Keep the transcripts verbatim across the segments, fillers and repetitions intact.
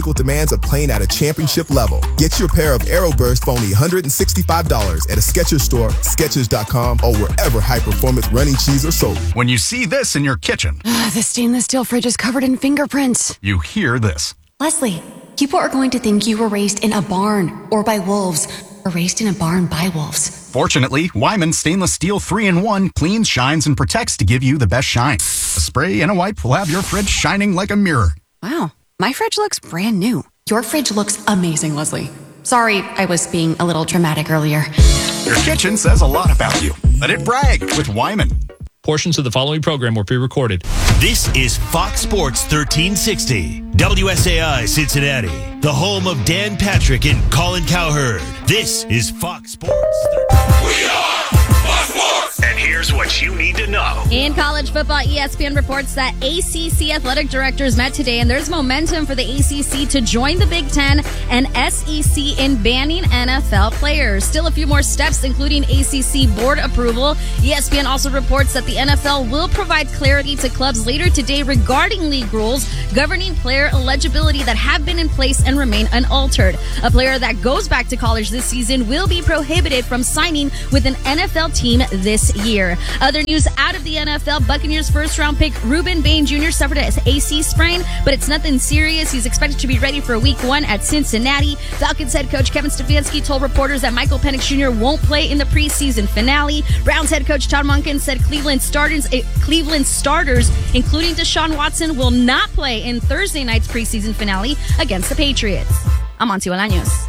demands of playing at a championship level. Get your pair of Aeroburst for only one hundred sixty-five dollars at a Skechers store, Skechers dot com, or wherever high-performance running shoes are sold. When you see this in your kitchen, the stainless steel fridge is covered in fingerprints. You hear this. Leslie, people are going to think you were raised in a barn or by wolves, or raised in a barn by wolves. Fortunately, Wyman Stainless Steel three in one cleans, shines, and protects to give you the best shine. A spray and a wipe will have your fridge shining like a mirror. Wow, my fridge looks brand new. Your fridge looks amazing, Leslie. Sorry, I was being a little dramatic earlier. Your kitchen says a lot about you. Let it brag with Wyman. Portions of the following program were pre-recorded. This is Fox Sports thirteen sixty, W S A I Cincinnati, the home of Dan Patrick and Colin Cowherd. This is Fox Sports thirteen sixty. We are Fox Sports! And here's what you need to know. In college football, E S P N reports that A C C athletic directors met today, and there's momentum for the A C C to join the Big Ten and S E C in banning N F L players. Still a few more steps, including A C C board approval. E S P N also reports that the N F L will provide clarity to clubs later today regarding league rules governing player eligibility that have been in place and remain unaltered. A player that goes back to college this season will be prohibited from signing with an N F L team this year. Other news out of the N F L, Buccaneers first round pick Ruben Bain Junior suffered an A C sprain, but it's nothing serious. He's expected to be ready for week one at Cincinnati. Falcons head coach Kevin Stefanski told reporters that Michael Penix Junior won't play in the preseason finale. Browns head coach Todd Monken said Cleveland starters, eh, Cleveland starters, including Deshaun Watson, will not play in Thursday night's preseason finale against the Patriots. I'm Monty Bolaños.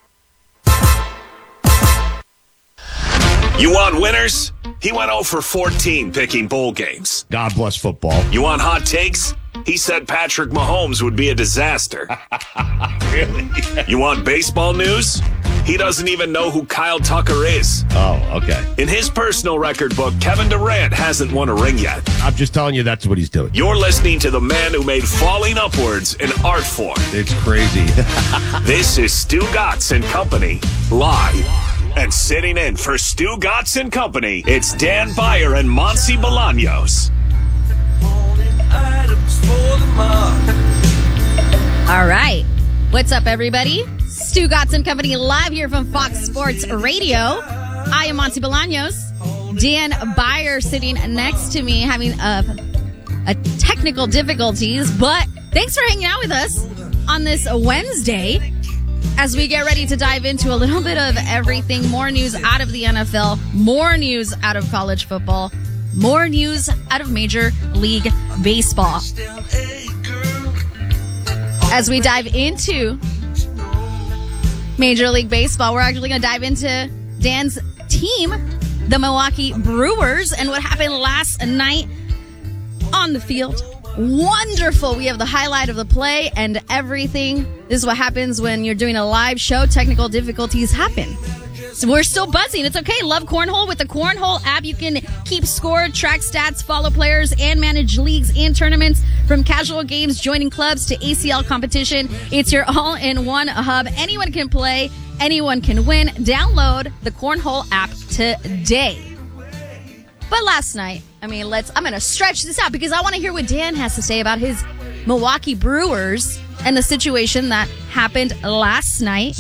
You want winners? He went oh for fourteen picking bowl games. God bless football. You want hot takes? He said Patrick Mahomes would be a disaster. Really? You want baseball news? He doesn't even know who Kyle Tucker is. Oh, okay. In his personal record book, Kevin Durant hasn't won a ring yet. I'm just telling you that's what he's doing. You're listening to the man who made falling upwards an art form. It's crazy. This is Stu Gatz and Company, live. And sitting in for Stu Gatz and Company, it's Dan Beyer and Monty Bolaños. All right. What's up, everybody? Stu Gatz and Company live here from Fox Sports Radio. I am Monty Bolaños. Dan Beyer sitting next to me having a, a technical difficulties, but thanks for hanging out with us on this Wednesday as we get ready to dive into a little bit of everything. More news out of the N F L, more news out of college football, more news out of Major League Baseball. As we dive into Major League Baseball, we're actually going to dive into Dan's team, the Milwaukee Brewers, and what happened last night on the field. Wonderful. We have the highlight of the play and everything. This is what happens when you're doing a live show. Technical difficulties happen. So we're still buzzing. It's okay. Love Cornhole. With the Cornhole app, you can keep score, track stats, follow players, and manage leagues and tournaments. From casual games, joining clubs, to A C L competition, it's your all-in-one hub. Anyone can play. Anyone can win. Download the Cornhole app today. But last night, I mean, let's. I'm going to stretch this out because I want to hear what Dan has to say about his Milwaukee Brewers and the situation that happened last night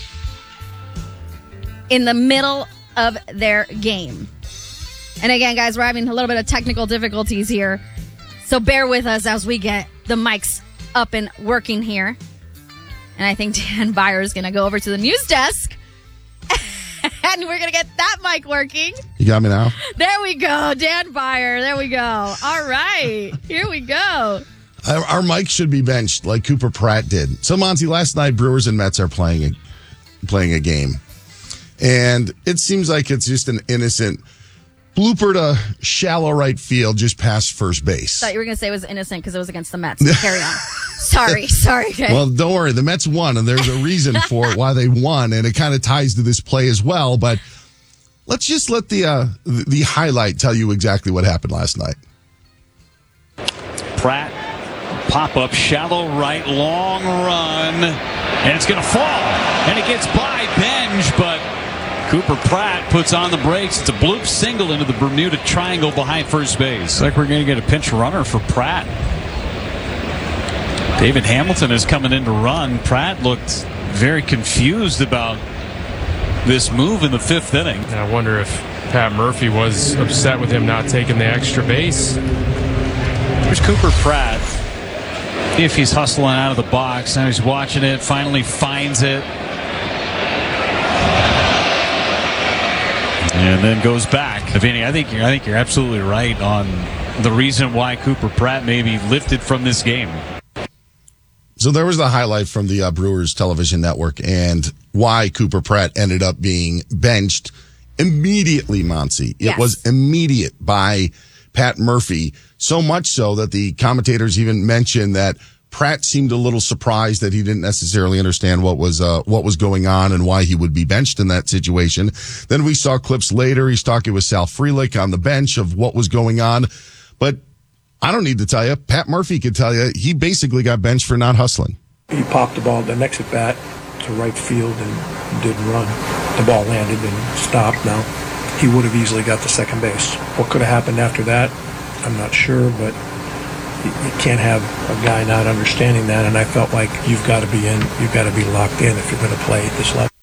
in the middle of their game. And again, guys, we're having a little bit of technical difficulties here, so bear with us as we get the mics up and working here. And I think Dan Beyer is going to go over to the news desk, and we're going to get that mic working. You got me now? There we go, Dan Beyer. There we go. All right, here we go. Our, our mic should be benched like Cooper Pratt did. So, Monty, last night Brewers and Mets are playing a, playing a game. And it seems like it's just an innocent blooper to shallow right field just past first base. I thought you were going to say it was innocent because it was against the Mets. Carry on. Sorry, sorry. Okay. Well, don't worry. The Mets won, and there's a reason for why they won, and it kind of ties to this play as well. But let's just let the uh, the highlight tell you exactly what happened last night. Pratt, pop-up, shallow right, long run, and it's going to fall. And it gets by Benj, but Cooper Pratt puts on the brakes. It's a bloop single into the Bermuda Triangle behind first base. Looks like we're going to get a pinch runner for Pratt. David Hamilton is coming in to run. Pratt looked very confused about this move in the fifth inning. I wonder if Pat Murphy was upset with him not taking the extra base. Here's Cooper Pratt. If he's hustling out of the box, now he's watching it, finally finds it. And then goes back. Vinny, I think you're, I think you're absolutely right on the reason why Cooper Pratt may be lifted from this game. So there was the highlight from the uh, Brewers television network and why Cooper Pratt ended up being benched immediately, Monty. It Yes. was immediate by Pat Murphy, so much so that the commentators even mentioned that Pratt seemed a little surprised that he didn't necessarily understand what was uh, what was going on and why he would be benched in that situation. Then we saw clips later. He's talking with Sal Frelick on the bench of what was going on. But I don't need to tell you. Pat Murphy could tell you he basically got benched for not hustling. He popped the ball the next at bat to right field and didn't run. The ball landed and stopped. Now, he would have easily got the second base. What could have happened after that, I'm not sure, but you can't have a guy not understanding that, and I felt like you've got to be in, you've got to be locked in if you're going to play at this level.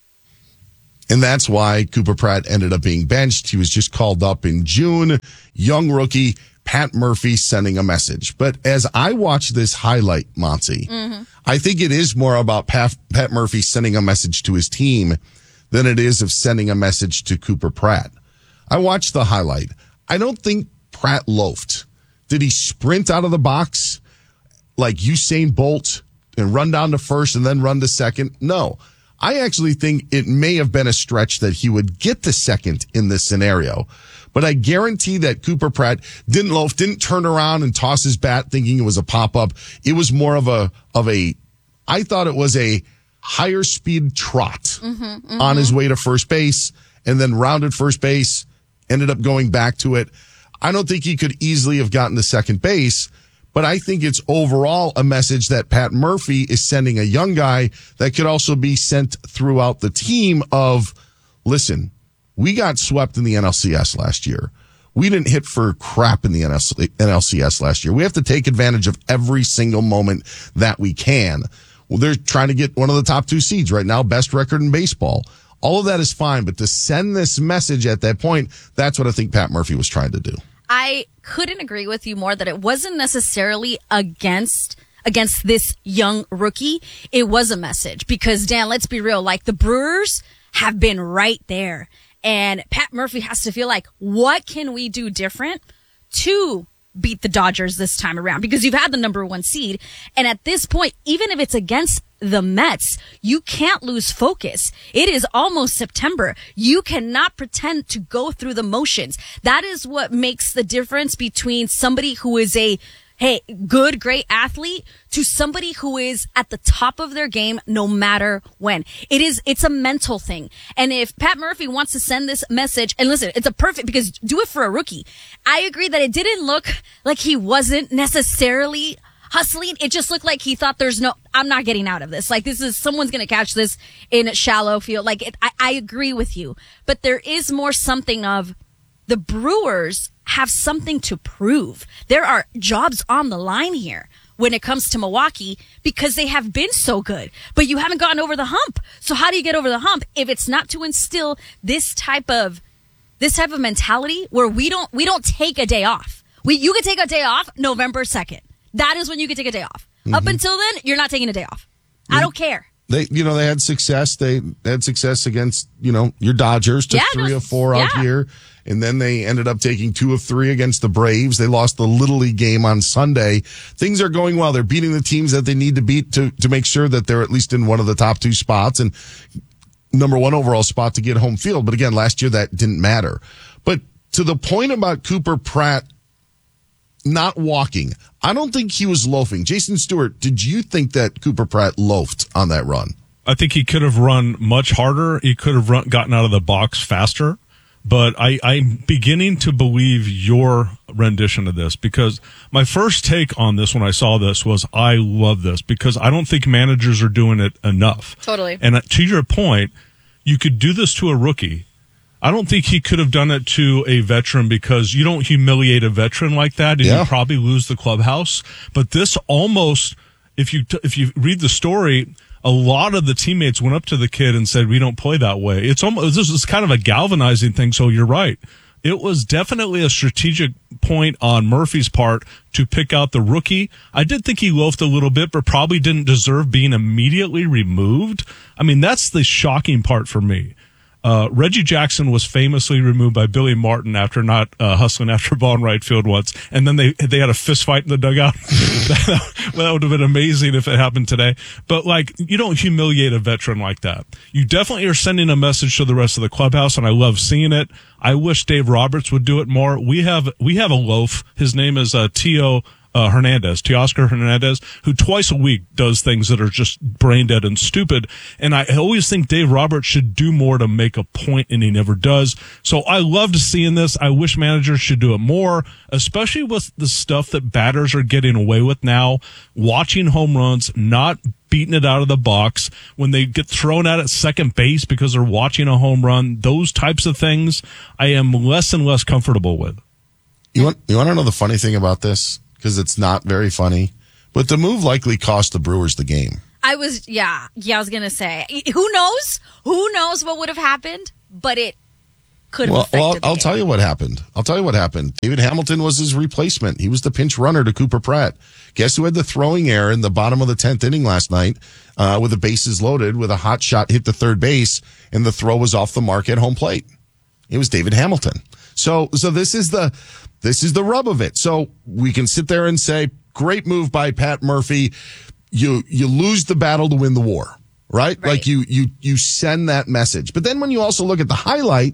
And that's why Cooper Pratt ended up being benched. He was just called up in June. Young rookie, Pat Murphy sending a message. But as I watch this highlight, Monty, mm-hmm. I think it is more about Pat, Pat Murphy sending a message to his team than it is of sending a message to Cooper Pratt. I watched the highlight. I don't think Pratt loafed. Did he sprint out of the box like Usain Bolt and run down to first and then run to second? No. I actually think it may have been a stretch that he would get to second in this scenario. But I guarantee that Cooper Pratt didn't loaf, didn't turn around and toss his bat thinking it was a pop-up. It was more of a, of a, I thought it was a higher speed trot mm-hmm, mm-hmm. on his way to first base and then rounded first base, ended up going back to it. I don't think he could easily have gotten to second base, but I think it's overall a message that Pat Murphy is sending a young guy that could also be sent throughout the team of, listen, we got swept in the N L C S last year. We didn't hit for crap in the N L C S last year. We have to take advantage of every single moment that we can. Well, they're trying to get one of the top two seeds right now, best record in baseball. All of that is fine, but to send this message at that point, that's what I think Pat Murphy was trying to do. I couldn't agree with you more that it wasn't necessarily against against this young rookie. It was a message because, Dan, let's be real, like the Brewers have been right there. And Pat Murphy has to feel like, what can we do different to beat the Dodgers this time around? Because you've had the number one seed. And at this point, even if it's against the Mets, you can't lose focus. It is almost September. You cannot pretend to go through the motions. That is what makes the difference between somebody who is a hey, good, great athlete to somebody who is at the top of their game no matter when. It is, it's a mental thing. And if Pat Murphy wants to send this message, and listen, it's a perfect, because do it for a rookie. I agree that it didn't look like he wasn't necessarily hustling. It just looked like he thought there's no, I'm not getting out of this. Like this is, someone's going to catch this in a shallow field. Like it, I, I agree with you, but there is more something of the Brewers have something to prove. There are jobs on the line here when it comes to Milwaukee because they have been so good, but you haven't gotten over the hump. So how do you get over the hump if it's not to instill this type of, this type of mentality where we don't, we don't take a day off. We, you can take a day off November second. That is when you can take a day off. Mm-hmm. Up until then, you're not taking a day off. Mm-hmm. I don't care. They, you know, they had success. They had success against, you know, your Dodgers, took yeah, three no, or four yeah. out here. And then they ended up taking two of three against the Braves. They lost the Little League game on Sunday. Things are going well. They're beating the teams that they need to beat to, to make sure that they're at least in one of the top two spots and number one overall spot to get home field. But again, last year that didn't matter. But to the point about Cooper Pratt not walking, I don't think he was loafing. Jason Stewart, did you think that Cooper Pratt loafed on that run? I think he could have run much harder. He could have run, gotten out of the box faster. But I, I'm beginning to believe your rendition of this because my first take on this when I saw this was I love this because I don't think managers are doing it enough. Totally. And to your point, you could do this to a rookie. I don't think he could have done it to a veteran because you don't humiliate a veteran like that and yeah. you probably lose the clubhouse. But this almost if you t- if you read the story, a lot of the teammates went up to the kid and said, "We don't play that way." It's almost this is kind of a galvanizing thing. So you're right. It was definitely a strategic point on Murphy's part to pick out the rookie. I did think he loafed a little bit, but probably didn't deserve being immediately removed. I mean, that's the shocking part for me. Uh, Reggie Jackson was famously removed by Billy Martin after not uh, hustling after a ball in right field once, and then they they had a fist fight in the dugout. that, that would have been amazing if it happened today. But like, you don't humiliate a veteran like that. You definitely are sending a message to the rest of the clubhouse, and I love seeing it. I wish Dave Roberts would do it more. We have we have a loaf. His name is uh, Tio. Uh, Hernandez, Teoscar Hernandez, who twice a week does things that are just brain dead and stupid. And I always think Dave Roberts should do more to make a point, and he never does. So I loved seeing this. I wish managers should do it more, especially with the stuff that batters are getting away with now, watching home runs, not beating it out of the box, when they get thrown out at second base because they're watching a home run, those types of things I am less and less comfortable with. You want, you want to know the funny thing about this? Because it's not very funny, but the move likely cost the Brewers the game. I was, yeah, yeah, I was going to say, who knows? Who knows what would have happened? But it could have well, affected well, the I'll game. tell you what happened. I'll tell you what happened. David Hamilton was his replacement. He was the pinch runner to Cooper Pratt. Guess who had the throwing error in the bottom of the tenth inning last night uh, with the bases loaded, with a hot shot hit the third base, and the throw was off the mark at home plate? It was David Hamilton. So, so this is the... This is the rub of it. So we can sit there and say, great move by Pat Murphy. You, you lose the battle to win the war, right? Right. Like you, you, you send that message. But then when you also look at the highlight,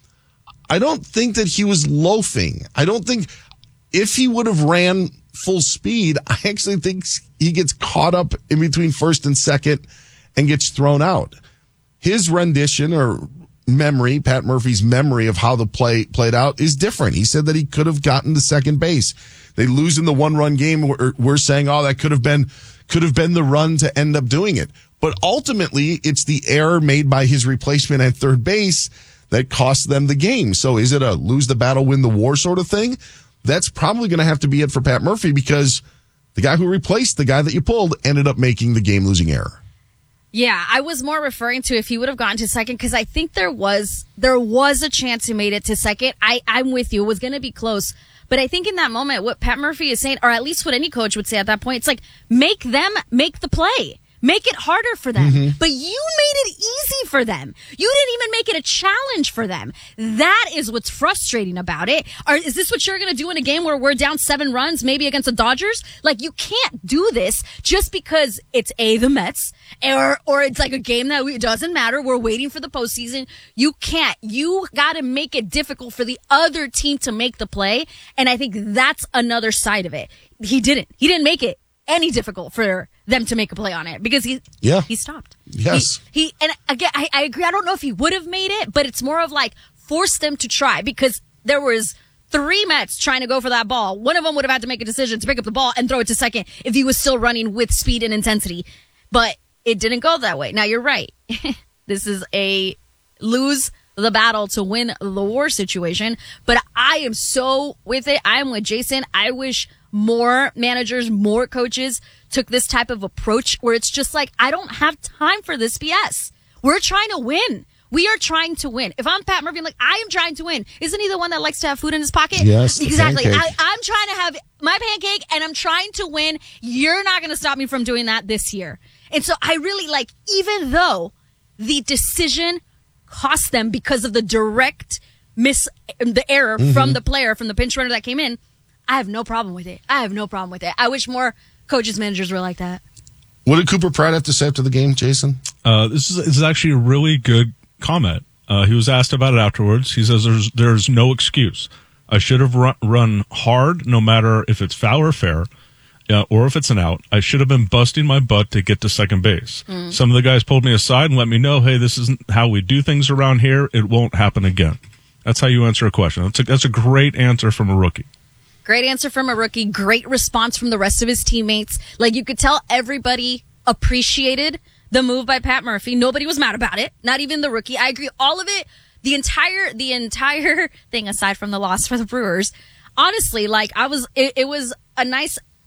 I don't think that he was loafing. I don't think if he would have ran full speed, I actually think he gets caught up in between first and second and gets thrown out. His rendition or memory, Pat Murphy's memory of how the play played out is different. He said that he could have gotten to second base. They lose in the one run game. We're, we're saying, oh, that could have been, could have been the run to end up doing it. But ultimately, it's the error made by his replacement at third base that cost them the game. So is it a lose the battle, win the war sort of thing? That's probably going to have to be it for Pat Murphy, because the guy who replaced the guy that you pulled ended up making the game losing error. Yeah, I was more referring to if he would have gotten to second, because I think there was there was a chance he made it to second. I, I'm with you. It was going to be close. But I think in that moment, what Pat Murphy is saying, or at least what any coach would say at that point, it's like, make them make the play. Make it harder for them. Mm-hmm. But you made it easy for them. You didn't even make it a challenge for them. That is what's frustrating about it. Or is this what you're going to do in a game where we're down seven runs, maybe against the Dodgers? Like, you can't do this just because it's A, the Mets, or or it's like a game that we, it doesn't matter. We're waiting for the postseason. You can't. You got to make it difficult for the other team to make the play. And I think that's another side of it. He didn't. He didn't make it any difficult for them to make a play on it, because he yeah. he stopped. Yes. He, he and again, I, I agree. I don't know if he would have made it, but it's more of like force them to try, because there was three Mets trying to go for that ball. One of them would have had to make a decision to pick up the ball and throw it to second if he was still running with speed and intensity. But it didn't go that way. Now, you're right. This is a lose the battle to win the war situation, but I am so with it. I'm with Jason. I wish more managers, more coaches took this type of approach where it's just like, I don't have time for this B S. We're trying to win. We are trying to win. If I'm Pat Murphy, I'm like, I am trying to win. Isn't he the one that likes to have food in his pocket? Yes, exactly. I, pancake. I'm trying to have my pancake and I'm trying to win. You're not going to stop me from doing that this year. And so I really like, even though the decision cost them because of the direct miss, the error mm-hmm. from the player, from the pinch runner that came in, I have no problem with it. I have no problem with it. I wish more coaches, managers were like that. What did Cooper Pratt have to say after the game, Jason? Uh, this is, this is actually a really good comment. Uh, he was asked about it afterwards. He says there's there's no excuse. I should have run, run hard, no matter if it's foul or fair, uh, or if it's an out. I should have been busting my butt to get to second base. Mm. Some of the guys pulled me aside and let me know, hey, this isn't how we do things around here. It won't happen again. That's how you answer a question. That's a, that's a great answer from a rookie. Great answer from a rookie. Great response from the rest of his teammates. Like, you could tell everybody appreciated the move by Pat Murphy. Nobody was mad about it. Not even the rookie. I agree. All of it, the entire, the entire thing, aside from the loss for the Brewers, honestly, like, I was, it, it was a nice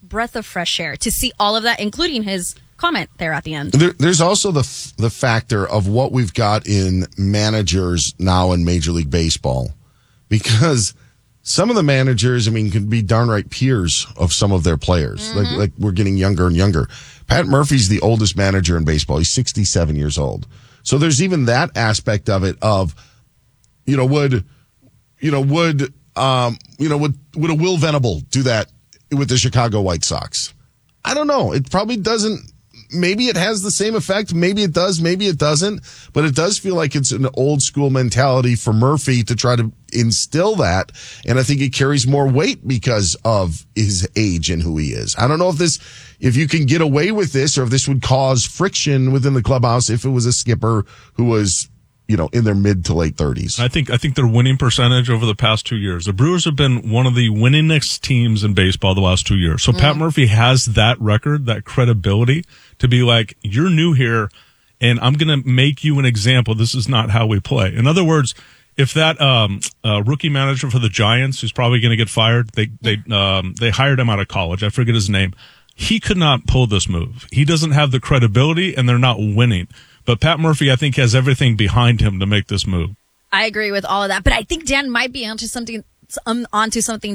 breath of fresh air to see all of that, including his comment there at the end. There, there's also the f- the factor of what we've got in managers now in Major League Baseball, because some of the managers, I mean, can be darn right peers of some of their players. Mm-hmm. Like, like we're getting younger and younger. Pat Murphy's the oldest manager in baseball. He's sixty-seven years old. So there's even that aspect of it of, you know, would, you know, would, um, you know, would, would a Will Venable do that with the Chicago White Sox? I don't know. It probably doesn't. Maybe it has the same effect. Maybe it does. Maybe it doesn't. But it does feel like it's an old school mentality for Murphy to try to instill that. And I think it carries more weight because of his age and who he is. I don't know if this, if you can get away with this or if this would cause friction within the clubhouse if it was a skipper who was, you know, in their mid to late thirties. I think I think their winning percentage over the past two years, the Brewers have been one of the winningest teams in baseball the last two years. So mm. Pat Murphy has that record, that credibility to be like, you're new here, and I'm going to make you an example. This is not how we play. In other words, if that um, uh, rookie manager for the Giants, who's probably going to get fired, they they um, they hired him out of college. I forget his name. He could not pull this move. He doesn't have the credibility, and they're not winning. But Pat Murphy, I think, has everything behind him to make this move. I agree with all of that, but I think Dan might be onto something, um, onto something